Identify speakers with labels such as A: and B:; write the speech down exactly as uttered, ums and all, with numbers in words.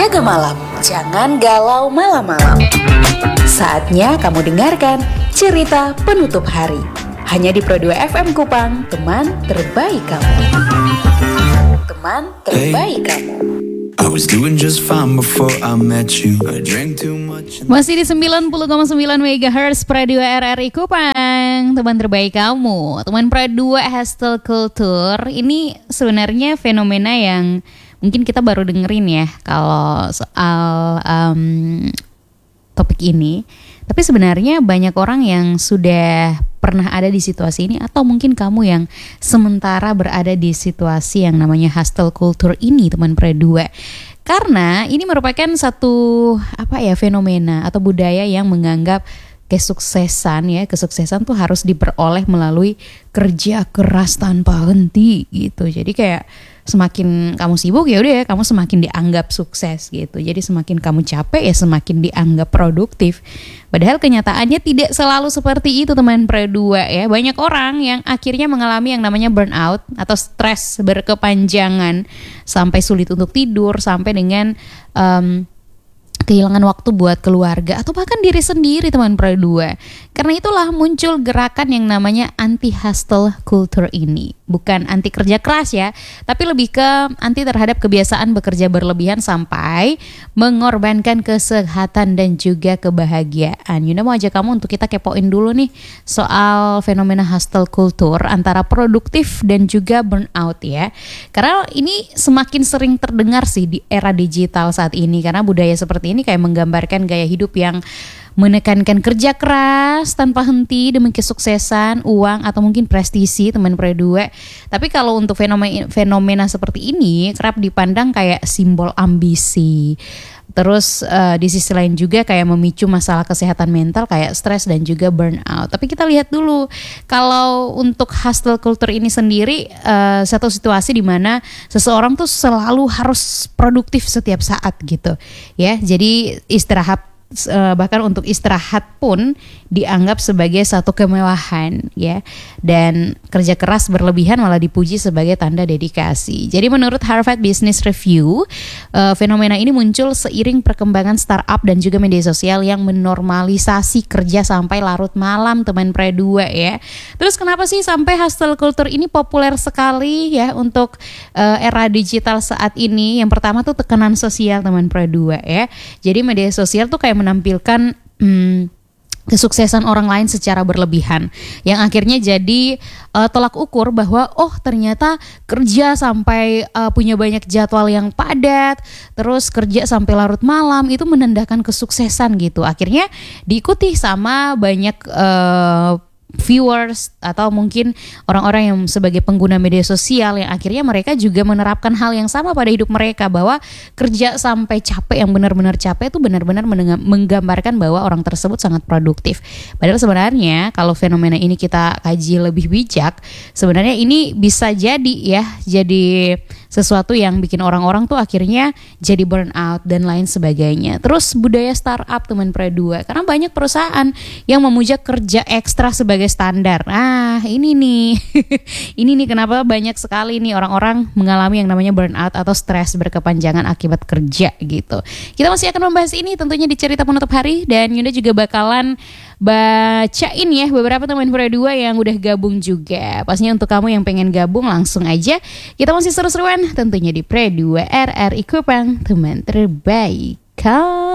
A: Jaga malam, jangan galau malam-malam. Saatnya kamu dengarkan cerita penutup hari. Hanya di Pro dua F M Kupang, teman terbaik kamu. Teman terbaik kamu.
B: I was doing just fine before I met you. I drank too much.
C: Masih di sembilan puluh koma sembilan megahertz Pro dua R R I Kupang, teman terbaik kamu. Teman Pro dua Hustle Culture. Ini sebenarnya fenomena yang mungkin kita baru dengerin ya kalau soal um, topik ini. Tapi sebenarnya banyak orang yang sudah pernah ada di situasi ini, atau mungkin kamu yang sementara berada di situasi yang namanya hustle culture ini, teman Pro dua. Karena ini merupakan satu apa ya fenomena atau budaya yang menganggap kesuksesan ya, kesuksesan tuh harus diperoleh melalui kerja keras tanpa henti gitu. Jadi kayak semakin kamu sibuk ya udah ya kamu semakin dianggap sukses gitu. Jadi semakin kamu capek ya semakin dianggap produktif. Padahal kenyataannya tidak selalu seperti itu, teman Pro dua ya. Banyak orang yang akhirnya mengalami yang namanya burnout atau stres berkepanjangan sampai sulit untuk tidur, sampai dengan um, kehilangan waktu buat keluarga atau bahkan diri sendiri, teman Pro dua. Karena itulah muncul gerakan yang namanya anti hustle culture ini. Bukan anti kerja keras ya, tapi lebih ke anti terhadap kebiasaan bekerja berlebihan sampai mengorbankan kesehatan dan juga kebahagiaan. Yunda mau ajak kamu untuk kita kepoin dulu nih soal fenomena hustle culture antara produktif dan juga burnout ya. Karena ini semakin sering terdengar sih di era digital saat ini, karena budaya seperti ini kayak menggambarkan gaya hidup yang menekankan kerja keras tanpa henti demi kesuksesan, uang atau mungkin prestisi, teman Pro dua. Tapi kalau untuk fenomena, fenomena seperti ini kerap dipandang kayak simbol ambisi. Terus uh, di sisi lain juga kayak memicu masalah kesehatan mental kayak stres dan juga burnout. Tapi kita lihat dulu kalau untuk hustle culture ini sendiri uh, satu situasi di mana seseorang tuh selalu harus produktif setiap saat gitu. Ya, jadi istirahat bahkan untuk istirahat pun dianggap sebagai satu kemewahan ya, dan kerja keras berlebihan malah dipuji sebagai tanda dedikasi. Jadi menurut Harvard Business Review, uh, fenomena ini muncul seiring perkembangan startup dan juga media sosial yang menormalisasi kerja sampai larut malam, teman Pro dua ya. Terus kenapa sih sampai hustle culture ini populer sekali ya untuk uh, era digital saat ini? Yang pertama tuh tekanan sosial, teman Pro dua ya. Jadi media sosial tuh kayak menampilkan hmm, kesuksesan orang lain secara berlebihan, yang akhirnya jadi uh, tolak ukur bahwa oh ternyata kerja sampai uh, punya banyak jadwal yang padat, terus kerja sampai larut malam itu menandakan kesuksesan gitu. Akhirnya diikuti sama banyak uh, viewers atau mungkin orang-orang yang sebagai pengguna media sosial, yang akhirnya mereka juga menerapkan hal yang sama pada hidup mereka, bahwa kerja sampai capek, yang benar-benar capek itu benar-benar menggambarkan bahwa orang tersebut sangat produktif. Padahal sebenarnya kalau fenomena ini kita kaji lebih bijak, sebenarnya ini bisa jadi ya jadi sesuatu yang bikin orang-orang tuh akhirnya jadi burnout dan lain sebagainya. Terus budaya startup, teman Pro dua, karena banyak perusahaan yang memuja kerja ekstra sebagai standar. Ah, ini nih. Ini nih kenapa banyak sekali nih orang-orang mengalami yang namanya burnout atau stres berkepanjangan akibat kerja gitu. Kita masih akan membahas ini tentunya di cerita penutup hari, dan Yunda juga bakalan bacain ya beberapa teman Pro dua yang udah gabung juga. Pastinya untuk kamu yang pengen gabung langsung aja. Kita masih seru-seruan tentunya di Pro dua R R I Kupang, teman terbaik kamu.